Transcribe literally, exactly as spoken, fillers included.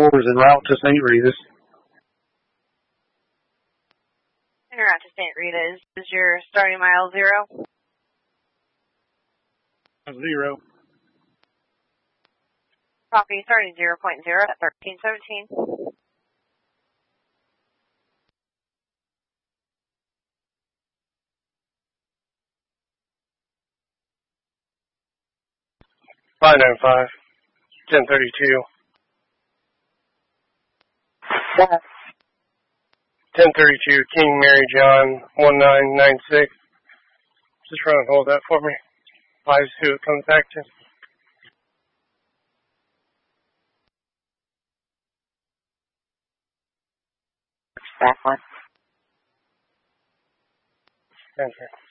fours en route to Saint Rita's. En route to Saint Rita's. Is your starting mile zero? Zero. Copy, starting zero point zero at thirteen seventeen. five nine five, ten thirty-two. Yeah. ten thirty-two, King Mary John, one nine nine six. Just run and hold that for me. Five, see who it comes back to. Back one. Enter.